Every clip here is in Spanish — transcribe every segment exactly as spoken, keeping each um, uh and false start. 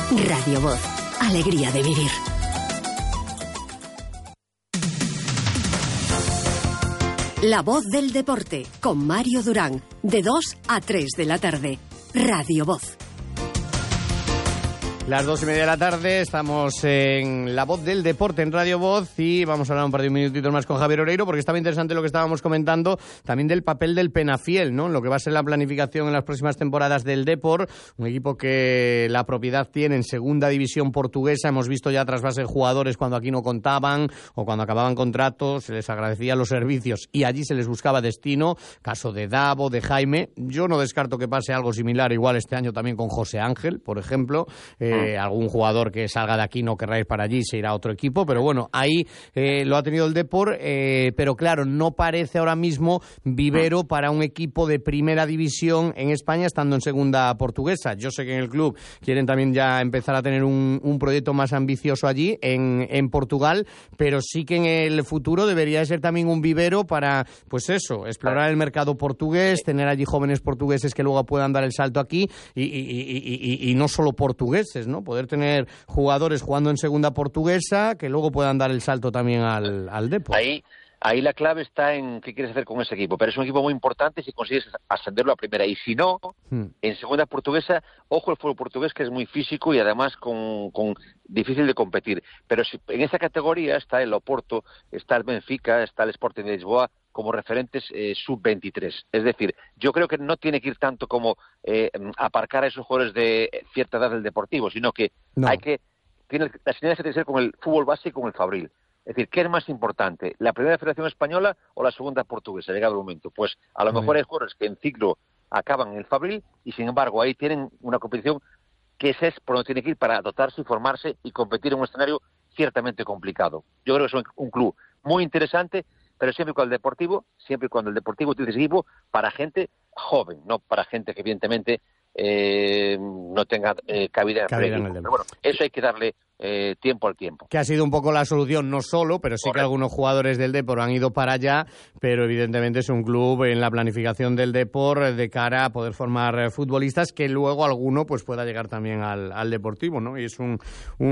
Radio Voz. Alegría de vivir. La voz del deporte, con Mario Durán, de dos a tres de la tarde. Radio Voz. Las dos y media de la tarde, estamos en La Voz del Deporte en Radio Voz y vamos a hablar un par de minutitos más con Javier Oreiro porque estaba interesante lo que estábamos comentando también del papel del Penafiel, ¿no? Lo que va a ser la planificación en las próximas temporadas del Depor, un equipo que la propiedad tiene en segunda división portuguesa. Hemos visto ya trasvase de jugadores cuando aquí no contaban o cuando acababan contratos, se les agradecía los servicios y allí se les buscaba destino. Caso de Davo, de Jaime. Yo no descarto que pase algo similar igual este año también con José Ángel, por ejemplo. Eh, Eh, algún jugador que salga de aquí no querrá ir para allí, se irá a otro equipo, pero bueno, ahí eh, lo ha tenido el Depor, eh, pero claro, no parece ahora mismo vivero para un equipo de primera división en España estando en segunda portuguesa. Yo sé que en el club quieren también ya empezar a tener un, un proyecto más ambicioso allí en, en Portugal, pero sí que en el futuro debería ser también un vivero para, pues eso, explorar el mercado portugués, tener allí jóvenes portugueses que luego puedan dar el salto aquí y, y, y, y, y no solo portugueses, ¿no? Poder tener jugadores jugando en segunda portuguesa que luego puedan dar el salto también al, al Depor. Ahí, ahí la clave está en qué quieres hacer con ese equipo, pero es un equipo muy importante si consigues ascenderlo a primera, y si no, hmm. en segunda portuguesa, ojo el fútbol portugués que es muy físico y además con, con difícil de competir, pero si, en esa categoría está el Oporto, está el Benfica, está el Sporting de Lisboa como referentes eh, sub veintitrés. Es decir, yo creo que no tiene que ir tanto como eh, aparcar a esos jugadores de cierta edad del Deportivo, sino que no. hay que... Tiene, la sinergia tiene que ser con el fútbol base y con el Fabril. Es decir, ¿qué es más importante? ¿La primera federación española o la segunda portuguesa? Llegado el momento. Pues a lo mejor hay jugadores que en ciclo acaban en el Fabril y sin embargo ahí tienen una competición que ese es por donde tiene que ir para dotarse y formarse y competir en un escenario ciertamente complicado. Yo creo que es un, un club muy interesante, pero siempre con el Deportivo, siempre y cuando el Deportivo utilice ese equipo para gente joven, no para gente que evidentemente eh, no tenga eh, cabida, cabida en el equipo. Pero bueno, eso hay que darle eh, tiempo al tiempo. Que ha sido un poco la solución, no solo, pero sí Correcto. Que algunos jugadores del Depor han ido para allá, pero evidentemente es un club en la planificación del Depor de cara a poder formar futbolistas que luego alguno pues pueda llegar también al, al Deportivo, ¿no? Y es un,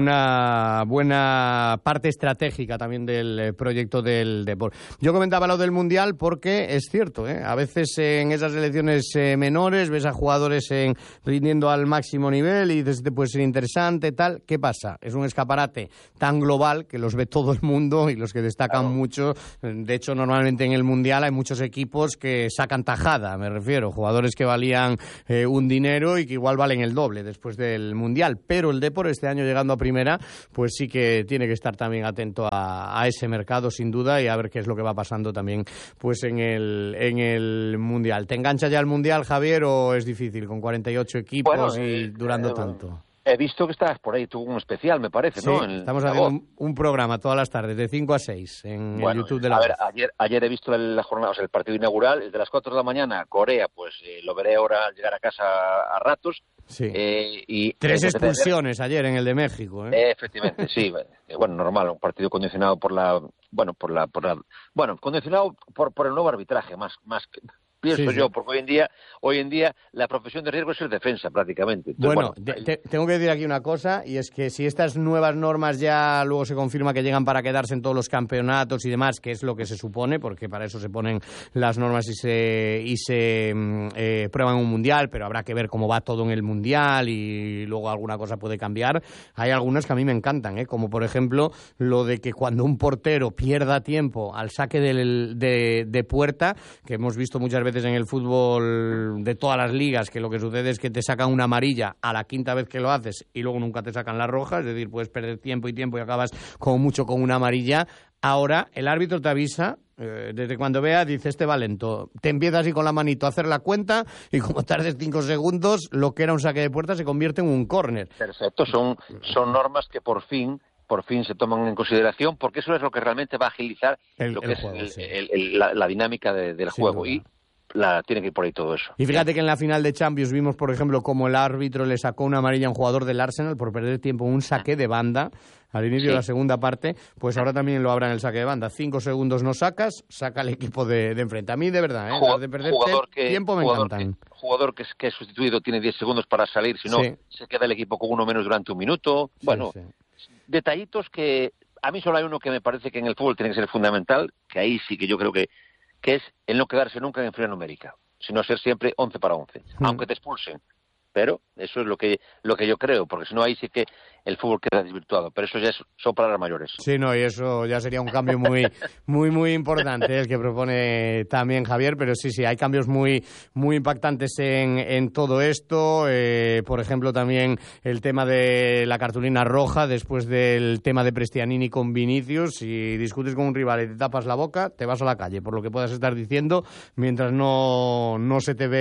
una buena parte estratégica también del proyecto del Depor. Yo comentaba lo del Mundial porque es cierto, ¿eh? A veces en esas selecciones eh, menores ves a jugadores en, rindiendo al máximo nivel y dices, este puede ser interesante, tal. ¿Qué pasa? Es un escaparate tan global que los ve todo el mundo y los que destacan claro. mucho. De hecho, normalmente en el Mundial hay muchos equipos que sacan tajada, me refiero. Jugadores que valían eh, un dinero y que igual valen el doble después del Mundial. Pero el Depor este año llegando a primera, pues sí que tiene que estar también atento a, a ese mercado sin duda y a ver qué es lo que va pasando también pues en el, en el Mundial. ¿Te engancha ya el Mundial, Javier, o es difícil con cuarenta y ocho equipos bueno, y eh, durando eh, tanto? He visto que estás por ahí, tuvo un especial, me parece, sí, ¿no? En estamos haciendo un, un programa todas las tardes, de cinco a seis, en bueno, el YouTube de la A ver, ayer, ayer he visto la jornada, o sea, el partido inaugural, el de las cuatro de la mañana, Corea, pues eh, lo veré ahora al llegar a casa a ratos. Sí. Eh, y Tres eh, expulsiones ayer en el de México, ¿eh? eh efectivamente, sí. Bueno, normal, un partido condicionado por la... Bueno, por la... Por la bueno, condicionado por, por el nuevo arbitraje, más, más que... Pienso sí, yo, sí. porque hoy en día hoy en día la profesión de riesgo es el defensa prácticamente. Entonces, bueno, bueno ahí... te, tengo que decir aquí una cosa, y es que si estas nuevas normas ya luego se confirma que llegan para quedarse en todos los campeonatos y demás, que es lo que se supone, porque para eso se ponen las normas y se y se eh, prueban un mundial, pero habrá que ver cómo va todo en el mundial y luego alguna cosa puede cambiar. Hay algunas que a mí me encantan, ¿eh? Como por ejemplo lo de que cuando un portero pierda tiempo al saque de, de, de puerta, que hemos visto muchas veces en el fútbol de todas las ligas, que lo que sucede es que te sacan una amarilla a la quinta vez que lo haces y luego nunca te sacan la roja, es decir, puedes perder tiempo y tiempo y acabas como mucho con una amarilla. Ahora el árbitro te avisa, eh, desde cuando vea, dice, este va lento, te empieza así con la manito a hacer la cuenta y como tardes cinco segundos, lo que era un saque de puerta se convierte en un córner. Perfecto, son, son normas que por fin por fin se toman en consideración, porque eso es lo que realmente va a agilizar el, lo que es juego, el, sí. el, el, la, la dinámica de, del Sin juego. Duda. Y la, tiene que ir por ahí todo eso. Y fíjate que en la final de Champions vimos, por ejemplo, como el árbitro le sacó una amarilla a un jugador del Arsenal por perder tiempo en un saque de banda al inicio sí. de la segunda parte, pues ahora también lo habrá en el saque de banda. Cinco segundos no sacas, saca el equipo de, de enfrente. A mí, de verdad, ¿eh? Jugador, de perder que, tiempo me jugador encantan. Que, jugador que es, que es sustituido tiene diez segundos para salir, si no sí. se queda el equipo con uno menos durante un minuto. Sí, bueno, sí. detallitos que a mí solo hay uno que me parece que en el fútbol tiene que ser fundamental, que ahí sí que yo creo que, que es el no quedarse nunca en inferior numérica, sino ser siempre once para once, mm. aunque te expulsen. Pero eso es lo que lo que yo creo, porque si no ahí sí que el fútbol queda desvirtuado, pero eso ya es, son palabras mayores. Sí, no, y eso ya sería un cambio muy muy muy importante el que propone también Javier, pero sí, sí, hay cambios muy muy impactantes en, en todo esto, eh, por ejemplo también el tema de la cartulina roja después del tema de Prestianini con Vinicius, si discutes con un rival y te tapas la boca, te vas a la calle, por lo que puedas estar diciendo, mientras no, no se te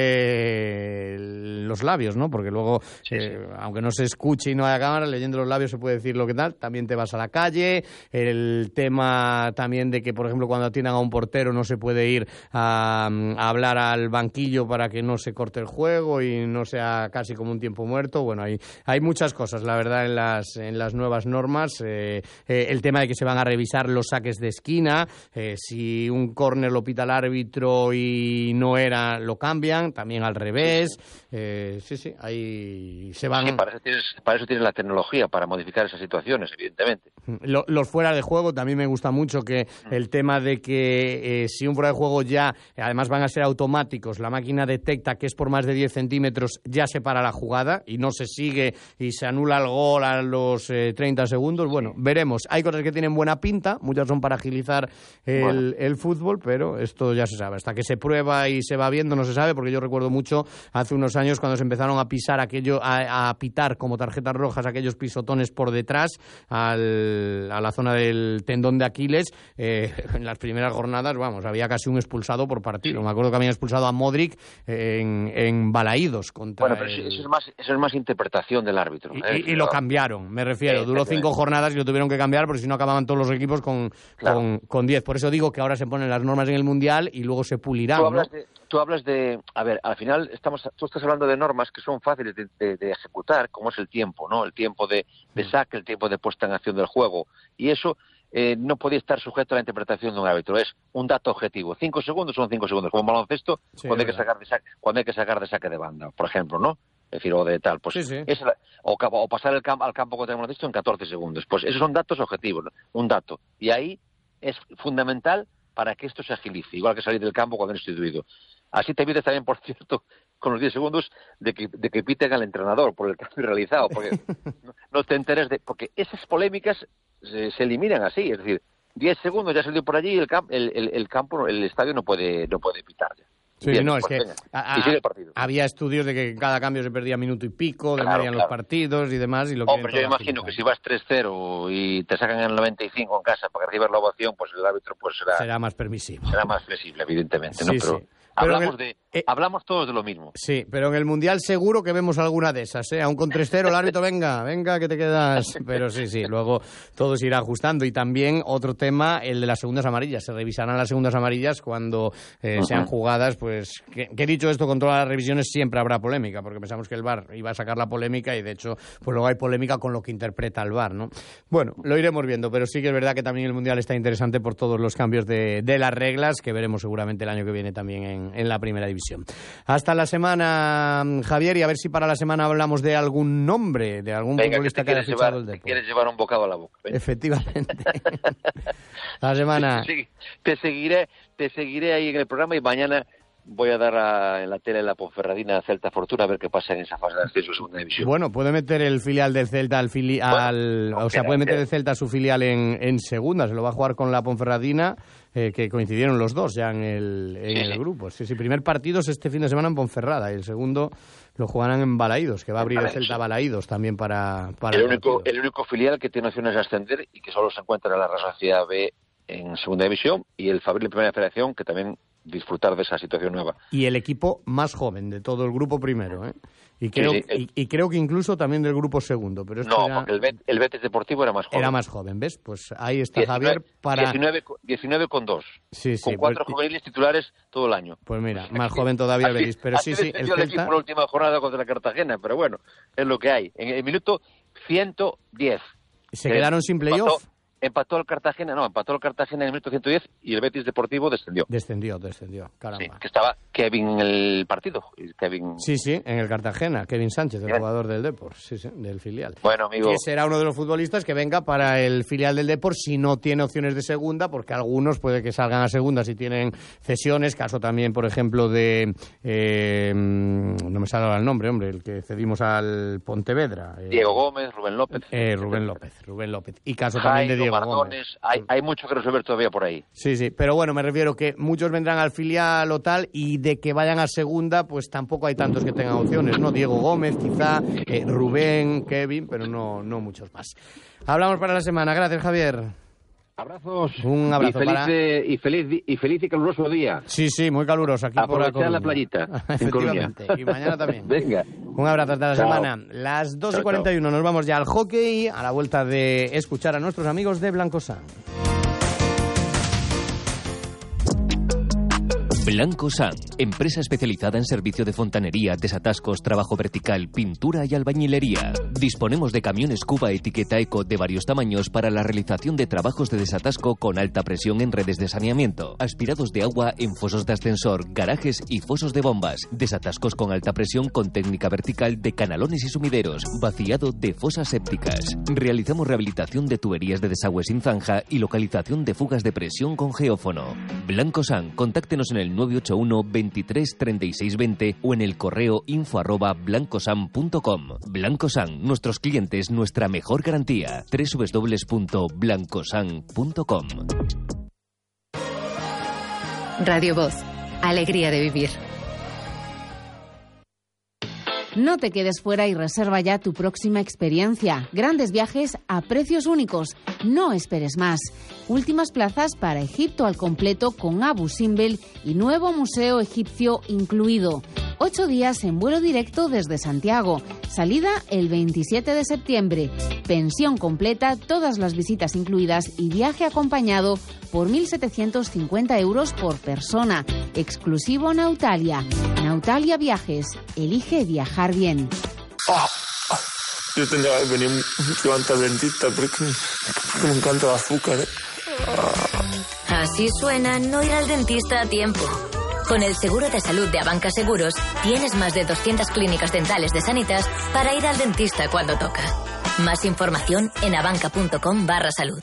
ve los labios, ¿no? Porque luego, sí, eh, sí. aunque no se escuche y no haya cámara, leyendo los labios se puede decir lo que tal, también te vas a la calle. El tema también de que, por ejemplo, cuando atiendan a un portero no se puede ir a, a hablar al banquillo para que no se corte el juego y no sea casi como un tiempo muerto. Bueno, hay, hay muchas cosas, la verdad, en las, en las nuevas normas. Eh, eh, el tema de que se van a revisar los saques de esquina. Eh, si un córner lo pita el árbitro y no era, lo cambian. También al revés. Eh, sí, sí, ahí se van... Sí, para eso tienes, para eso tienes la tecnología, para modificar esas situaciones, evidentemente. Los fuera de juego, también me gusta mucho que el tema de que eh, si un fuera de juego ya, además van a ser automáticos, la máquina detecta que es por más de diez centímetros, ya se para la jugada y no se sigue y se anula el gol a los eh, treinta segundos. Bueno, veremos. Hay cosas que tienen buena pinta, muchas son para agilizar el, bueno. el fútbol, pero esto ya se sabe. Hasta que se prueba y se va viendo no se sabe, porque yo recuerdo mucho hace unos años cuando se empezaron a pisar aquello, a, a pitar como tarjetas rojas aquellos pisotones por detrás al, a la zona del tendón de Aquiles. Eh, en las primeras jornadas, vamos, había casi un expulsado por partido. Me acuerdo que habían expulsado a Modric en, en Balaídos contra Bueno, pero el... eso, es más, eso es más interpretación del árbitro. Y, ¿eh? y, y lo cambiaron, me refiero. Duró cinco jornadas y lo tuvieron que cambiar porque si no acababan todos los equipos con, claro. con, con diez. Por eso digo que ahora se ponen las normas en el Mundial y luego se pulirán, tú hablas ¿no? de, tú hablas de... A ver, al final estamos, tú estás hablando de normas que son fáciles de, de, de ejecutar, como es el tiempo, ¿no? El tiempo de, de saque, el tiempo de puesta en acción del juego. Y eso eh, no podía estar sujeto a la interpretación de un árbitro. Es un dato objetivo. Cinco segundos son cinco segundos. Como en baloncesto, sí, cuando, hay que sacar de saque, cuando hay que sacar de saque de banda, por ejemplo, ¿no? Es decir, o de tal, pues... Sí, sí. Es la, o, o pasar el campo, al campo contra el baloncesto en catorce segundos. Pues esos son datos objetivos, ¿no? Un dato. Y ahí es fundamental para que esto se agilice, igual que salir del campo cuando es instituido. Así te evitas también, por cierto, con los diez segundos de que, de que piten al entrenador por el cambio realizado, porque no, no te enteres de... Porque esas polémicas se, se eliminan así, es decir, diez segundos ya salió por allí y el, camp, el, el, el campo, el estadio no puede no puede pitar ya. Sí, Bien, no, pues, es que venga, a, y sigue el partido. Había estudios de que cada cambio se perdía minuto y pico, claro, demedían claro. los partidos y demás. Y lo Hombre, yo imagino que si vas tres cero y te sacan en el noventa y cinco en casa para que recibas la ovación, pues el árbitro pues será, será más permisivo. Será más flexible, evidentemente, ¿no? Sí, Pero, sí. Hablamos, el, de, eh, hablamos todos de lo mismo. Sí, pero en el Mundial seguro que vemos alguna de esas, ¿eh? Aún con tres cero el árbitro, venga, venga que te quedas. Pero sí, sí, luego todo se irá ajustando. Y también otro tema, el de las segundas amarillas. Se revisarán las segundas amarillas cuando eh, uh-huh. sean jugadas, pues... Que, que dicho esto, con todas las revisiones siempre habrá polémica, porque pensamos que el V A R iba a sacar la polémica y de hecho, pues luego hay polémica con lo que interpreta el V A R, ¿no? Bueno, lo iremos viendo, pero sí que es verdad que también el Mundial está interesante por todos los cambios de, de las reglas, que veremos seguramente el año que viene también en, en la Primera División. Hasta la semana, Javier, y a ver si para la semana hablamos de algún nombre, de algún Venga, futbolista que, que haya fichado llevar, el Depor. Quieres llevar un bocado a la boca. Venga. Efectivamente. La semana. Te, te seguiré, te seguiré ahí en el programa y mañana voy a dar a, en la tele la Ponferradina Celta Fortuna a ver qué pasa en esa fase de ascenso de segunda división. Bueno, puede meter el filial del Celta al filial, bueno, no, o sea, puede meter el Celta a su filial en, en segunda, se lo va a jugar con la Ponferradina, eh, que coincidieron los dos ya en el, en sí, el sí. grupo. Sí, sí, primer partido es este fin de semana en Ponferrada y el segundo lo jugarán en Balaídos, que va a abrir el Celta Balaídos también para, para el, el único el único filial que tiene opciones de ascender y que solo se encuentra en la Real Sociedad B en segunda división y el Fabril en primera federación, que también disfrutar de esa situación nueva. Y el equipo más joven de todo el grupo primero, ¿eh? Y creo, sí, sí, el... y, y creo que incluso también del grupo segundo. Pero no, ya... porque el, Bet, el Betis Deportivo era más joven. Era más joven, ¿ves? Pues ahí está diecinueve, Javier para... diecinueve con dos. Sí, sí, con cuatro pues... juveniles titulares todo el año. Pues mira, más joven todavía el Betis. Pero así sí, sí, el, el equipo en la última jornada contra la Cartagena, pero bueno, es lo que hay. En el minuto ciento diez. ¿Se quedaron sin playoff? Empató el Cartagena, no, empató el Cartagena en el minuto ciento diez y el Betis Deportivo descendió. Descendió, descendió, caramba. Sí, que estaba Kevin en el partido. Kevin... Sí, sí, en el Cartagena, Kevin Sánchez, el Bien. jugador del Depor, sí, sí, del filial. Bueno, amigo. Que será uno de los futbolistas que venga para el filial del Depor si no tiene opciones de segunda, porque algunos puede que salgan a segunda si tienen cesiones, caso también, por ejemplo, de... Eh, no me sale ahora el nombre, hombre, el que cedimos al Pontevedra. Eh, Diego Gómez, Rubén López. Eh, Rubén López, Rubén López. Y caso Jairo, también de Diego Mardones, Gómez. Hay, hay mucho que resolver todavía por ahí. Sí, sí, pero bueno, me refiero que muchos vendrán al filial o tal y de que vayan a segunda, pues tampoco hay tantos que tengan opciones, ¿no? Diego Gómez, quizá, eh, Rubén, Kevin, pero no, no muchos más. Hablamos para la semana. Gracias, Javier. Abrazos. Un abrazo y feliz, para... de, y, feliz, y feliz y caluroso día. Sí, sí, muy caluroso aquí Aprovechar por la playita. Efectivamente, y mañana también. Venga. Un abrazo hasta la Chao. semana. Las dos y cuarenta y uno nos vamos ya al hockey, a la vuelta de escuchar a nuestros amigos de Blancosan. Blancosan, empresa especializada en servicio de fontanería, desatascos, trabajo vertical, pintura y albañilería. Disponemos de camiones Cuba etiqueta Eco de varios tamaños para la realización de trabajos de desatasco con alta presión en redes de saneamiento, aspirados de agua en fosos de ascensor, garajes y fosos de bombas, desatascos con alta presión con técnica vertical de canalones y sumideros, vaciado de fosas sépticas. Realizamos rehabilitación de tuberías de desagüe sin zanja y localización de fugas de presión con geófono. Blancosan, contáctenos en el nueve ocho uno, veintitrés, treinta y seis, veinte o en el correo info arroba blancosan punto com. Blancosan, nuestros clientes, nuestra mejor garantía. doble u doble u doble u punto blancosan punto com. Radio Voz, alegría de vivir. No te quedes fuera y reserva ya tu próxima experiencia. Grandes viajes a precios únicos. No esperes más. Últimas plazas para Egipto al completo con Abu Simbel y nuevo museo egipcio incluido. Ocho días en vuelo directo desde Santiago. Salida el veintisiete de septiembre. Pensión completa, todas las visitas incluidas y viaje acompañado por mil setecientos cincuenta euros por persona. Exclusivo Nautalia. Nautalia Viajes. Elige viajar bien. Oh, oh, yo tendría que venir mucho antes al dentista porque me encanta el azúcar, ¿eh? Oh. Así suena no ir al dentista a tiempo. Con el seguro de salud de Abanca Seguros, tienes más de doscientas clínicas dentales de Sanitas para ir al dentista cuando toca. Más información en abanca punto com barra salud.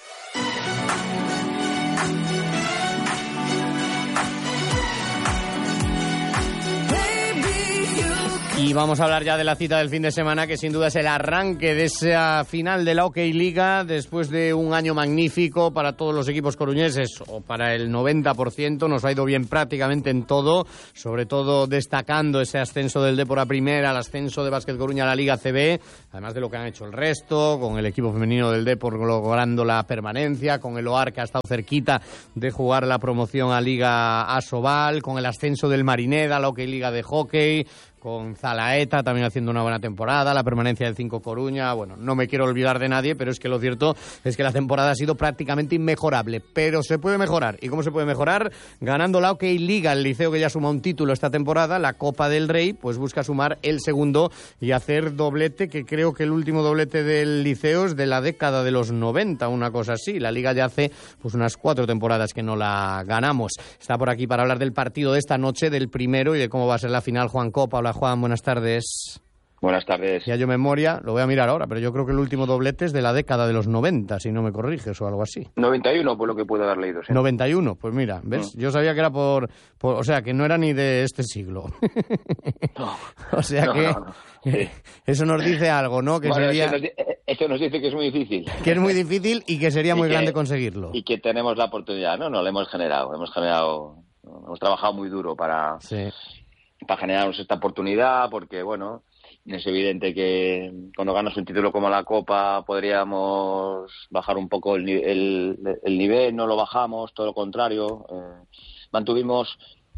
Y vamos a hablar ya de la cita del fin de semana, que sin duda es el arranque de esa final de la Hockey Liga, después de un año magnífico para todos los equipos coruñeses, o para el noventa por ciento, nos ha ido bien prácticamente en todo, sobre todo destacando ese ascenso del Depor a primera, el ascenso de Básquet Coruña a la Liga C B, además de lo que han hecho el resto, con el equipo femenino del Depor logrando la permanencia, con el O A R que ha estado cerquita de jugar la promoción a Liga Asobal, con el ascenso del Marineda a la Hockey Liga de Hockey, con Zalaeta también haciendo una buena temporada, la permanencia del cinco Coruña. Bueno, no me quiero olvidar de nadie, pero es que lo cierto es que la temporada ha sido prácticamente inmejorable, pero se puede mejorar. ¿Y cómo se puede mejorar? Ganando la Hockey Liga, el Liceo, que ya suma un título esta temporada, la Copa del Rey, pues busca sumar el segundo y hacer doblete, que creo que el último doblete del Liceo es de la década de los noventa, una cosa así. La Liga ya hace pues unas cuatro temporadas que no la ganamos. Está por aquí para hablar del partido de esta noche, del primero, y de cómo va a ser la final, Juan Copa. Hola, Juan, buenas tardes. Buenas tardes. Ya yo memoria, lo voy a mirar ahora, pero yo creo que el último doblete es de la década de los noventa, si no me corriges, o algo así. noventa y uno, por lo que puedo haber leído. ¿Sí? noventa y uno, pues mira, ¿ves? Mm. Yo sabía que era por, por... O sea, que no era ni de este siglo. No. O sea no, que... No, no. Sí. Eso nos dice algo, ¿no? Que bueno, sería... eso, nos, eso nos dice que es muy difícil. Que es muy difícil y que sería y muy que, grande conseguirlo. Y que tenemos la oportunidad, ¿no? No la hemos generado. Hemos generado... Hemos trabajado muy duro para... Sí. para generarnos esta oportunidad, porque, bueno, es evidente que cuando ganas un título como la Copa podríamos bajar un poco el, el, el nivel, no lo bajamos, todo lo contrario. Eh, mantuvimos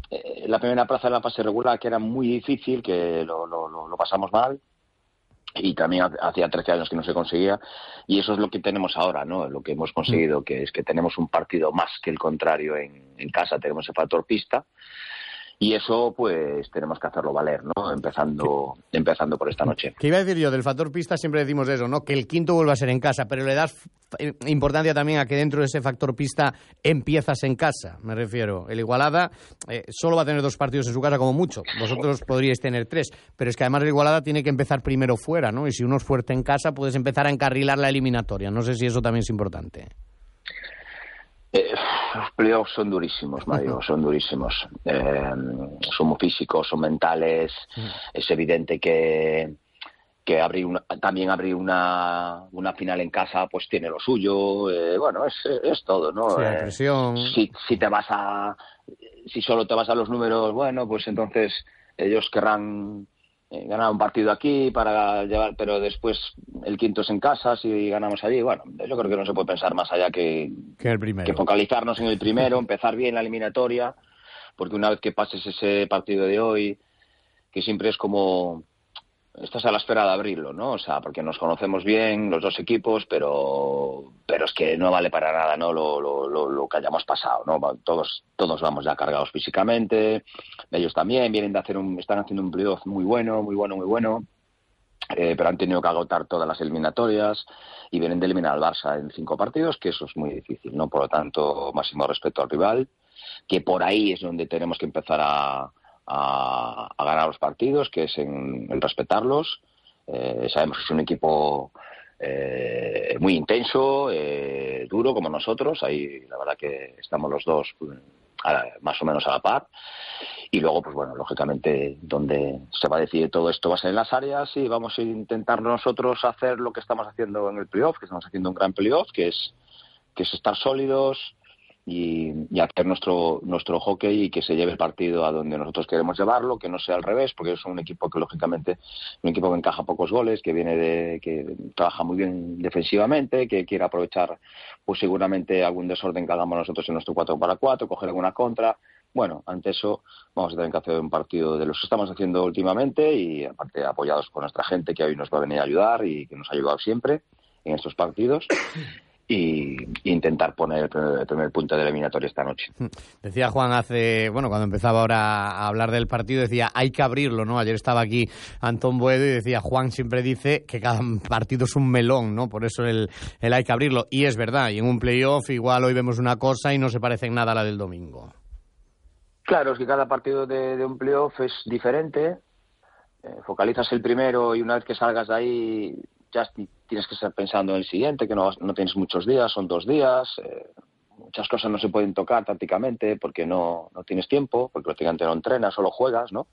eh, la primera plaza de la fase regular, que era muy difícil, que lo, lo, lo, lo pasamos mal. Y también hacía trece años que no se conseguía, y eso es lo que tenemos ahora, ¿no? Lo que hemos conseguido, que es que tenemos un partido más que el contrario en, en casa, tenemos el factor pista, y eso pues tenemos que hacerlo valer, ¿no? Empezando empezando por esta noche. ¿Qué iba a decir yo? Del factor pista siempre decimos eso, ¿no? Que el quinto vuelva a ser en casa, pero le das importancia también a que dentro de ese factor pista empiezas en casa, me refiero. El Igualada eh, solo va a tener dos partidos en su casa como mucho, vosotros podríais tener tres, pero es que además el Igualada tiene que empezar primero fuera, ¿no? Y si uno es fuerte en casa puedes empezar a encarrilar la eliminatoria, no sé si eso también es importante. Eh, los playoffs son durísimos, Mario, son durísimos. Eh, son muy físicos, son mentales. Es evidente que, que abrir una, también abrir una, una final en casa pues tiene lo suyo. Eh, bueno, es, es todo, ¿no? Sí, la presión. Eh, si, si te vas a... Si solo te vas a los números, bueno, pues entonces ellos querrán... Eh, ganar un partido aquí para llevar, pero después el quinto es en casa, si ganamos allí, bueno, yo creo que no se puede pensar más allá que, que, el primero. que focalizarnos en el primero, empezar bien la eliminatoria, porque una vez que pases ese partido de hoy, que siempre es como estás a la espera de abrirlo, ¿no? O sea, porque nos conocemos bien los dos equipos, pero pero es que no vale para nada, ¿no? Lo, lo, lo, lo que hayamos pasado, ¿no? Todos todos vamos ya cargados físicamente, ellos también vienen de hacer un están haciendo un playoff muy bueno, muy bueno, muy bueno, eh, pero han tenido que agotar todas las eliminatorias y vienen de eliminar al Barça en cinco partidos, que eso es muy difícil, ¿no? Por lo tanto, máximo respeto al rival, que por ahí es donde tenemos que empezar a A, a ganar los partidos, que es en, en respetarlos. Eh, sabemos que es un equipo eh, muy intenso, eh, duro como nosotros. Ahí la verdad que estamos los dos a la, más o menos a la par. Y luego, pues bueno, lógicamente donde se va a decidir todo esto va a ser en las áreas, y vamos a intentar nosotros hacer lo que estamos haciendo en el playoff, que estamos haciendo un gran playoff, que es, que es estar sólidos, Y, y hacer nuestro nuestro hockey y que se lleve el partido a donde nosotros queremos llevarlo, que no sea al revés, porque es un equipo que lógicamente un equipo que encaja pocos goles, que viene de que trabaja muy bien defensivamente, que quiere aprovechar pues seguramente algún desorden que hagamos nosotros en nuestro cuatro para cuatro, coger alguna contra. Bueno, ante eso vamos a tener que hacer un partido de los que estamos haciendo últimamente, y aparte apoyados por nuestra gente que hoy nos va a venir a ayudar y que nos ha ayudado siempre en estos partidos. Y intentar poner el primer, el primer punto de la eliminatoria esta noche. Decía Juan hace, bueno, cuando empezaba ahora a hablar del partido, decía, hay que abrirlo, ¿no? Ayer estaba aquí Antón Boedo y decía, Juan siempre dice que cada partido es un melón, ¿no? Por eso el, el hay que abrirlo. Y es verdad, y en un playoff igual hoy vemos una cosa y no se parece en nada a la del domingo. Claro, es que cada partido de, de un playoff es diferente. Eh, focalizas el primero y una vez que salgas de ahí ya tienes que estar pensando en el siguiente, que no, no tienes muchos días, son dos días. Eh, muchas cosas no se pueden tocar tácticamente porque no, no tienes tiempo, porque prácticamente no entrenas, solo juegas, ¿no?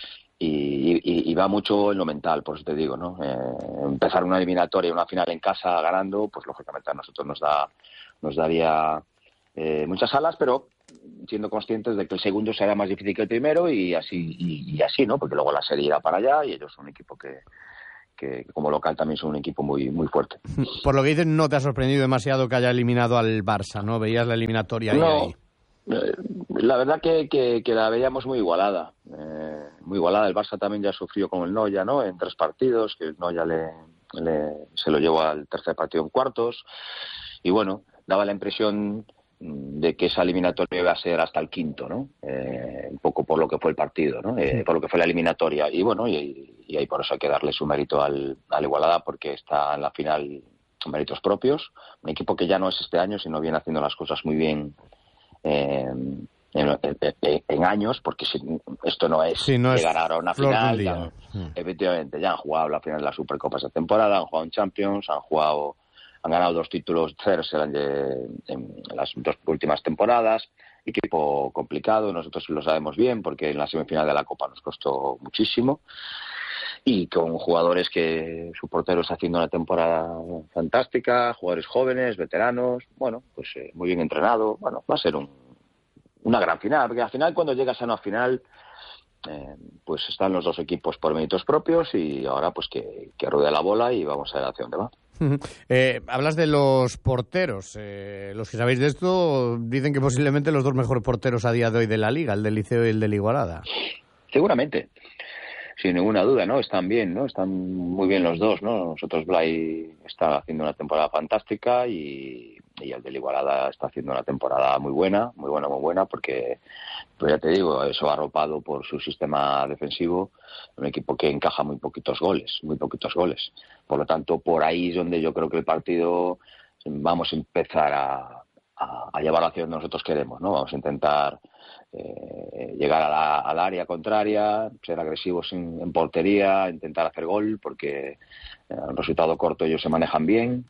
Y, y, y va mucho en lo mental, por eso te digo, ¿no? Eh, empezar una eliminatoria, una final en casa ganando, pues lógicamente a nosotros nos da nos daría eh, muchas alas, pero siendo conscientes de que el segundo será más difícil que el primero, y así y, y así, ¿no? Porque luego la serie irá para allá y ellos son un equipo que que como local también son un equipo muy muy fuerte. Por lo que dices, no te ha sorprendido demasiado que haya eliminado al Barça, ¿no? Veías la eliminatoria ahí. No, ahí. Eh, la verdad que, que, que la veíamos muy igualada. Eh, muy igualada. El Barça también ya sufrió con el Noya, ¿no? En tres partidos, que el Noya le, le, se lo llevó al tercer partido en cuartos. Y bueno, daba la impresión de que esa eliminatoria iba a ser hasta el quinto, ¿no? Eh, un poco por lo que fue el partido, ¿no? Eh, por lo que fue la eliminatoria. Y bueno, y, y ahí por eso hay que darle su mérito al, al Igualada, porque está en la final con méritos propios. Un equipo que ya no es este año, sino viene haciendo las cosas muy bien eh, en, en, en años, porque si, esto no es sí, no llegar es a una final. Ya, mm. Efectivamente, ya han jugado la final de la Supercopa esta temporada, han jugado en Champions, han jugado... Han ganado dos títulos CERS en, en las dos últimas temporadas. Equipo complicado, nosotros lo sabemos bien porque en la semifinal de la Copa nos costó muchísimo. Y con jugadores que su portero está haciendo una temporada fantástica, jugadores jóvenes, veteranos, bueno, pues eh, muy bien entrenado. Bueno, va a ser un, una gran final, porque al final cuando llegas a una final, eh, pues están los dos equipos por méritos propios y ahora pues que, que ruede la bola y vamos a ver hacia dónde va. Eh, hablas de los porteros. Eh, los que sabéis de esto dicen que posiblemente los dos mejores porteros a día de hoy de la Liga, el del Liceo y el del Igualada. Seguramente, sin ninguna duda, ¿no? Están bien, ¿no? Están muy bien los dos, ¿no? Nosotros, Blay está haciendo una temporada fantástica y, y el del Igualada está haciendo una temporada muy buena, muy buena, muy buena, porque, pues ya te digo, eso arropado por su sistema defensivo, un equipo que encaja muy poquitos goles, muy poquitos goles. Por lo tanto, por ahí es donde yo creo que el partido vamos a empezar a, a, a llevarlo hacia donde nosotros queremos, ¿no? Vamos a intentar eh, llegar a la, al área contraria, ser agresivos en, en portería, intentar hacer gol, porque eh, el resultado corto ellos se manejan bien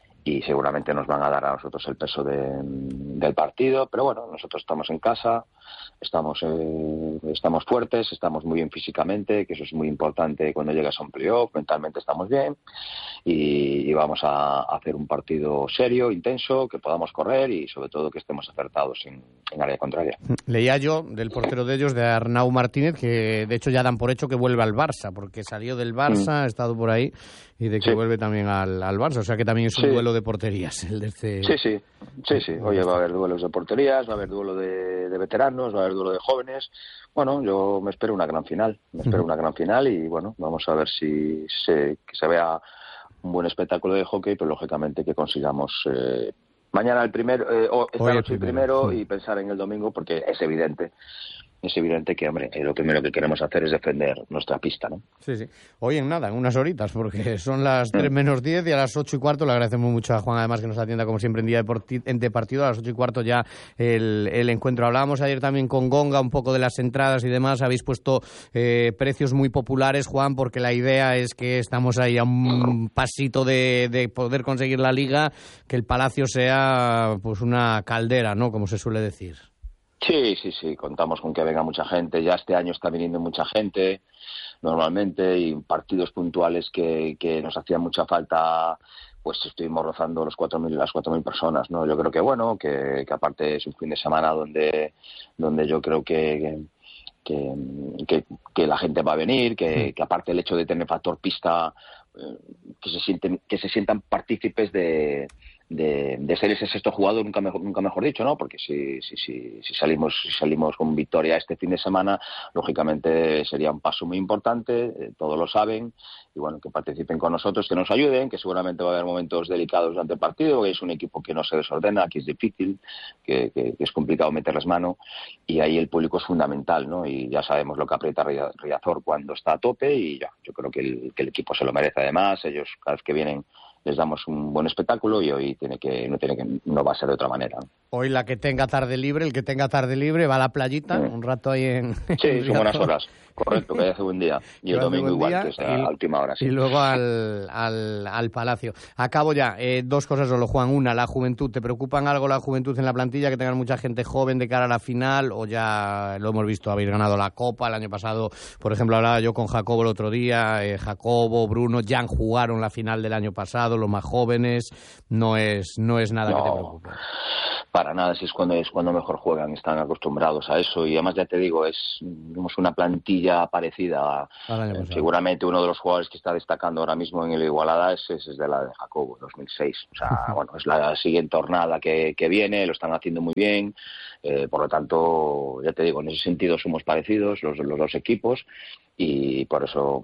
y seguramente nos van a dar a nosotros el peso de, del partido, pero bueno, nosotros estamos en casa, estamos eh, estamos fuertes, estamos muy bien físicamente, que eso es muy importante cuando llegas a un playoff, mentalmente estamos bien y, y vamos a hacer un partido serio, intenso, que podamos correr y sobre todo que estemos acertados en, en área contraria. Leía yo del portero de ellos, de Arnau Martínez, que de hecho ya dan por hecho que vuelve al Barça, porque salió del Barça, mm. ha estado por ahí, y de que sí. vuelve también al, al Barça, o sea que también es un sí. duelo de porterías. El de este... Sí, sí, sí, sí. Oye, va a haber duelos de porterías, va a haber duelo de, de veteranos, va a haber duelo de jóvenes. Bueno, yo me espero una gran final, me espero uh-huh. una gran final y bueno, vamos a ver si se, que se vea un buen espectáculo de hockey, pero lógicamente que consigamos eh, mañana el primero, eh, o esta noche el primero, primero y pensar en el domingo, porque es evidente. Es evidente que, hombre, eh, lo primero que queremos hacer es defender nuestra pista, ¿no? Sí, sí. Hoy en nada, en unas horitas, porque son las tres menos diez y a las ocho y cuarto le agradecemos mucho a Juan, además, que nos atienda como siempre en día de partido. A las ocho y cuarto ya el, el encuentro. Hablábamos ayer también con Gonga un poco de las entradas y demás. Habéis puesto eh, precios muy populares, Juan, porque la idea es que estamos ahí a un pasito de, de poder conseguir la Liga, que el Palacio sea pues una caldera, ¿no? Como se suele decir. Sí, sí, sí, contamos con que venga mucha gente, ya este año está viniendo mucha gente normalmente y partidos puntuales que, que nos hacían mucha falta, pues estuvimos rozando los cuatro mil, las cuatro mil personas, ¿no? Yo creo que bueno, que, que aparte es un fin de semana donde, donde yo creo que, que, que, que la gente va a venir, que, que aparte el hecho de tener factor pista, eh, que se sienten, que se sientan partícipes de De, de ser ese sexto jugador, nunca mejor, nunca mejor dicho, ¿no? Porque si, si, si, si salimos si salimos con victoria este fin de semana, lógicamente sería un paso muy importante, eh, todos lo saben, y bueno, que participen con nosotros, que nos ayuden, que seguramente va a haber momentos delicados durante el partido, que es un equipo que no se desordena, que es difícil, que, que, que es complicado meterles mano, y ahí el público es fundamental, ¿no? Y ya sabemos lo que aprieta Riazor cuando está a tope, y ya, yo creo que el, que el equipo se lo merece además, ellos cada vez que vienen les damos un buen espectáculo y hoy tiene que no tiene que no va a ser de otra manera. Hoy la que tenga tarde libre, el que tenga tarde libre va a la playita, sí. un rato ahí en... Sí, en son buenas horas, correcto, que hace buen día. Y el domingo igual, día, que es a y, última hora. Sí. Y luego al, al, al Palacio. Acabo ya, eh, dos cosas solo, Juan. Una, la juventud. ¿Te preocupan algo la juventud en la plantilla, que tengan mucha gente joven de cara a la final? O ya lo hemos visto, habéis ganado la Copa el año pasado. Por ejemplo, hablaba yo con Jacobo el otro día, eh, Jacobo, Bruno, Jan jugaron la final del año pasado, los más jóvenes. No es, no es nada no. que te preocupe. Para nada, si es cuando es cuando mejor juegan, están acostumbrados a eso y además ya te digo, es tenemos una plantilla parecida a, eh, seguramente uno de los jugadores que está destacando ahora mismo en el Igualada es, es, es de la de Jacobo, dos mil seis, o sea, bueno, es la siguiente jornada que, que viene, lo están haciendo muy bien, eh, por lo tanto, ya te digo, en ese sentido somos parecidos los, los dos equipos y por eso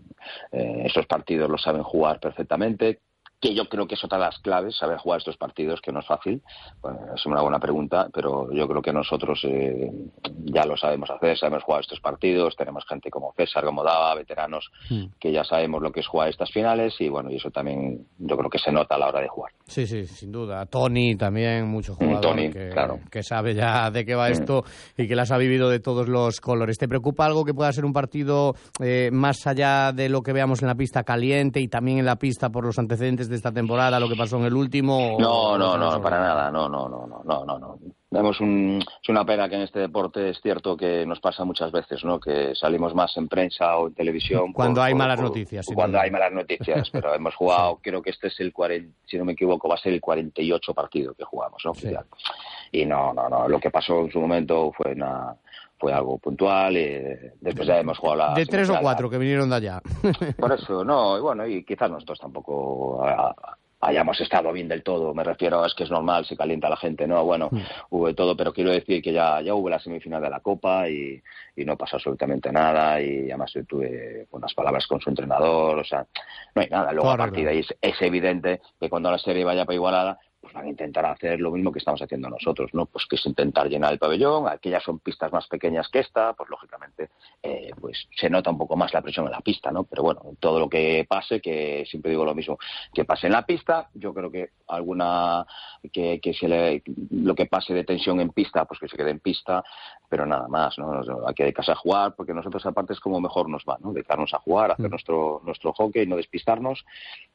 eh, estos partidos los saben jugar perfectamente, que yo creo que es otra de las claves, saber jugar estos partidos, que no es fácil. Bueno, es una buena pregunta, pero yo creo que nosotros eh, ya lo sabemos hacer, sabemos jugar estos partidos, tenemos gente como César, como Dava, veteranos, mm. que ya sabemos lo que es jugar estas finales y bueno, y eso también yo creo que se nota a la hora de jugar. Sí, sí, sin duda. Tony también, mucho jugador Tony, que, claro. que sabe ya de qué va mm. esto y que las ha vivido de todos los colores. ¿Te preocupa algo que pueda ser un partido eh, más allá de lo que veamos en la pista caliente y también en la pista por los antecedentes de esta temporada, lo que pasó en el último? No, no, no, no para nada, no, no, no, no, no, no, no. Vemos un, es una pena que en este deporte es cierto que nos pasa muchas veces, ¿no? Que salimos más en prensa o en televisión cuando por, hay por, malas por, noticias. Cuando hay malas noticias, pero hemos jugado, sí. creo que este es el cuarenta, si no me equivoco, va a ser el cuarenta y ocho partido que jugamos, ¿no? Sí. Y no, no, no, lo que pasó en su momento fue una fue algo puntual y después ya hemos jugado la de tres o cuatro que vinieron de allá. Por eso, no, y bueno, y quizás nosotros tampoco a, hayamos estado bien del todo, me refiero, es que es normal, se calienta la gente, ¿no? Bueno, mm. hubo de todo, pero quiero decir que ya, ya hubo la semifinal de la Copa y, y no pasó absolutamente nada, y además yo tuve unas palabras con su entrenador, o sea, no hay nada. Luego claro, a partir de ahí es, es evidente que cuando la serie vaya para igualada, pues van a intentar hacer lo mismo que estamos haciendo nosotros, ¿no? Pues que es intentar llenar el pabellón. Aquellas son pistas más pequeñas que esta, pues lógicamente eh, pues se nota un poco más la presión en la pista, ¿no? Pero bueno, todo lo que pase, que siempre digo lo mismo, que pase en la pista, yo creo que alguna que, que se le, lo que pase de tensión en pista, pues que se quede en pista, pero nada más, ¿no? Aquí hay que a jugar, porque nosotros aparte es como mejor nos va, ¿no? Dedicarnos a jugar, hacer mm. nuestro nuestro hockey, no despistarnos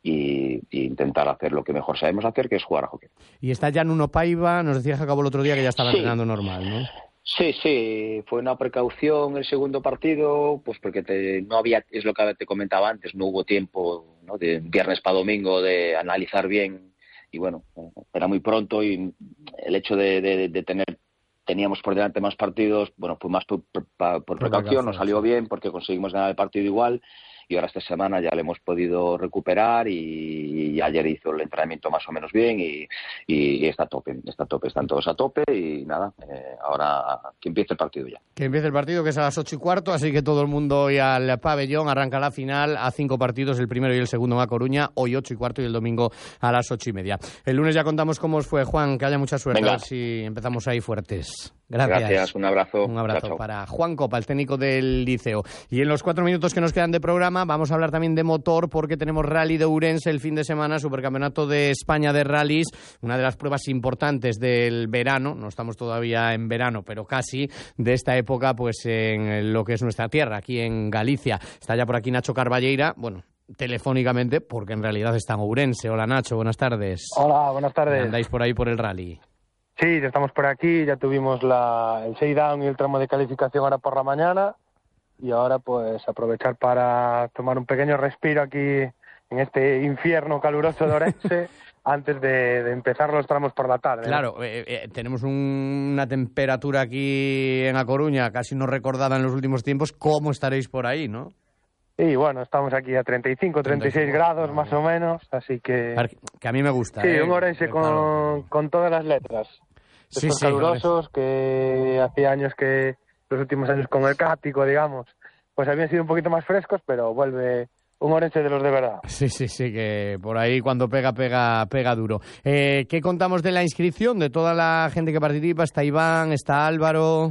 y, y intentar hacer lo que mejor sabemos hacer, que es jugar a hockey. Y está ya Nuno Paiva, nos decía que acabó el otro día que ya estaba sí. entrenando normal, ¿no? Sí, sí, fue una precaución el segundo partido, pues porque te, no había, es lo que te comentaba antes, no hubo tiempo, ¿no? De viernes para domingo de analizar bien, y bueno, era muy pronto, y el hecho de, de, de tener, teníamos por delante más partidos, bueno, fue más por, por, por precaución, nos salió bien porque conseguimos ganar el partido igual. Y ahora esta semana ya le hemos podido recuperar y, y ayer hizo el entrenamiento más o menos bien y, y, y está a tope, está a tope, están todos a tope y nada, eh, ahora que empiece el partido ya. Que empiece el partido, que es a las ocho y cuarto, así que todo el mundo hoy al pabellón, arranca la final a cinco partidos, el primero y el segundo en A Coruña, hoy ocho y cuarto y el domingo a las ocho y media. El lunes ya contamos cómo os fue, Juan, que haya mucha suerte, Venga. A ver si empezamos ahí fuertes. Gracias. Gracias, un abrazo. Un abrazo chao, chao. Para Juan Copa, el técnico del Liceo. Y en los cuatro minutos que nos quedan de programa vamos a hablar también de motor, porque tenemos Rally de Ourense el fin de semana, Supercampeonato de España de Rallys, una de las pruebas importantes del verano, no estamos todavía en verano, pero casi, de esta época pues en lo que es nuestra tierra, aquí en Galicia. Está ya por aquí Nacho Carballeira, bueno, telefónicamente, porque en realidad está en Ourense. Hola Nacho, buenas tardes. Hola, buenas tardes. ¿Andáis por ahí por el rally? Sí, ya estamos por aquí, ya tuvimos la, el shakedown y el tramo de calificación ahora por la mañana y ahora pues aprovechar para tomar un pequeño respiro aquí en este infierno caluroso de Ourense antes de, de empezar los tramos por la tarde. Claro, ¿no? eh, eh, tenemos un, una temperatura aquí en A Coruña casi no recordada en los últimos tiempos. ¿Cómo estaréis por ahí, no? Y bueno, estamos aquí a treinta y cinco, treinta y seis grados más o menos, así que... Que a mí me gusta. Sí, ¿eh? un Ourense con, claro. con todas las letras. Estos sí, sí, calurosos que hacía años que, los últimos años con el Cático, digamos, pues habían sido un poquito más frescos, pero vuelve un Ourense de los de verdad. Sí, sí, sí, que por ahí cuando pega, pega, pega duro. Eh, ¿Qué contamos de la inscripción, de toda la gente que participa? Está Iván, está Álvaro...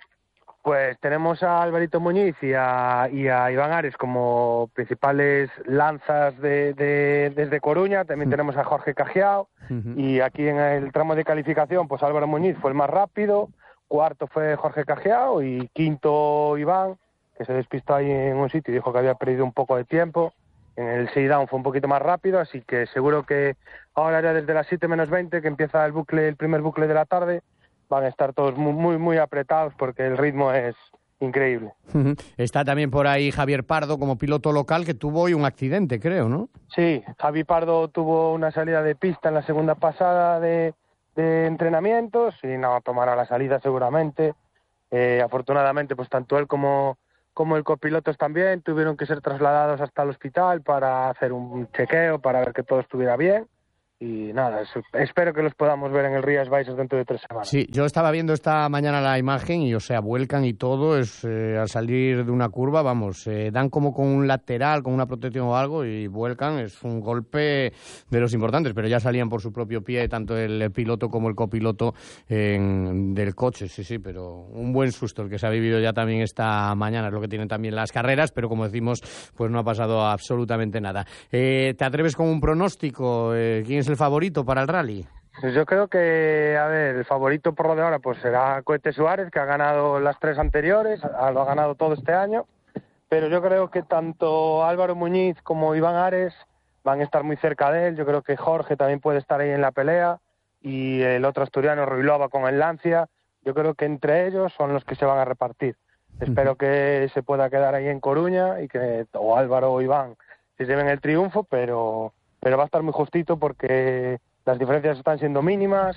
Pues tenemos a Alvarito Muñiz y a, y a Iván Ares como principales lanzas de, de, desde Coruña. También uh-huh. tenemos a Jorge Cajiao. Uh-huh. Y aquí en el tramo de calificación, pues Álvaro Muñiz fue el más rápido. Cuarto fue Jorge Cajiao y quinto Iván, que se despistó ahí en un sitio y dijo que había perdido un poco de tiempo. En el shakedown fue un poquito más rápido, así que seguro que ahora ya desde las siete menos veinte, que empieza el bucle, el primer bucle de la tarde, van a estar todos muy, muy, muy apretados porque el ritmo es increíble. Está también por ahí Javier Pardo como piloto local, que tuvo hoy un accidente, creo, ¿no? Sí, Javi Pardo tuvo una salida de pista en la segunda pasada de, de entrenamientos y no tomará la salida seguramente. Eh, afortunadamente, pues tanto él como, como el copiloto también tuvieron que ser trasladados hasta el hospital para hacer un chequeo, para ver que todo estuviera bien. Y nada, espero que los podamos ver en el Rías Baixas dentro de tres semanas. Sí, yo estaba viendo esta mañana la imagen y, o sea, vuelcan y todo, es eh, al salir de una curva, vamos, eh, dan como con un lateral, con una protección o algo y vuelcan, es un golpe de los importantes, pero ya salían por su propio pie, tanto el piloto como el copiloto en, del coche, sí, sí, pero un buen susto el que se ha vivido ya también esta mañana, es lo que tienen también las carreras, pero como decimos, pues no ha pasado absolutamente nada. Eh, ¿Te atreves con un pronóstico? Eh, ¿Quién es el favorito para el rally? Pues yo creo que, a ver, el favorito por lo de ahora pues será Cohete Suárez, que ha ganado las tres anteriores, lo ha ganado todo este año, pero yo creo que tanto Álvaro Muñiz como Iván Ares van a estar muy cerca de él. Yo creo que Jorge también puede estar ahí en la pelea y el otro asturiano, Ruilova, con el Lancia. Yo creo que entre ellos son los que se van a repartir. Uh-huh. Espero que se pueda quedar ahí en Coruña y que o Álvaro o Iván se lleven el triunfo, pero... pero va a estar muy justito porque las diferencias están siendo mínimas,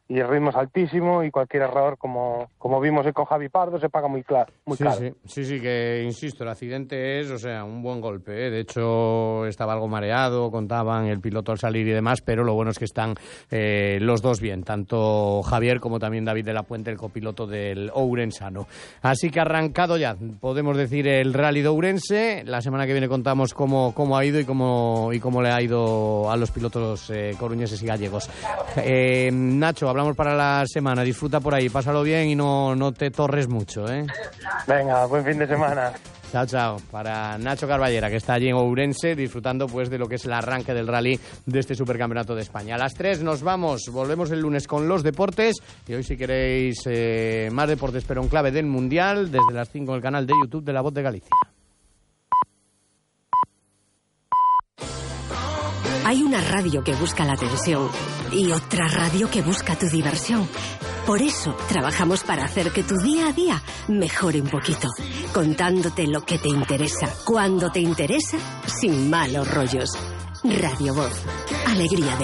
y el ritmo es altísimo y cualquier error, como, como vimos hoy con Javi Pardo, se paga muy, clara, muy sí, caro. Sí, sí, sí, que insisto, el accidente es, o sea, un buen golpe, ¿eh? De hecho, estaba algo mareado, contaban el piloto al salir y demás, pero lo bueno es que están eh, los dos bien, tanto Javier como también David de la Puente, el copiloto del ourensano. Así que arrancado ya, podemos decir, el Rally de Ourense. La semana que viene contamos cómo, cómo ha ido y cómo, y cómo le ha ido a los pilotos eh, coruñeses y gallegos. Eh, Nacho, hablamos para la semana. Disfruta por ahí, pásalo bien y no, no te torres mucho, ¿eh? Venga, buen fin de semana. Chao, chao. Para Nacho Carballera, que está allí en Ourense, disfrutando pues de lo que es el arranque del rally de este Supercampeonato de España. A las tres nos vamos, volvemos el lunes con los deportes y hoy, si queréis eh, más deportes, pero en clave del Mundial, desde las cinco en el canal de YouTube de La Voz de Galicia. Hay una radio que busca la atención y otra radio que busca tu diversión. Por eso trabajamos para hacer que tu día a día mejore un poquito, contándote lo que te interesa, cuando te interesa, sin malos rollos. Radio Voz, alegría de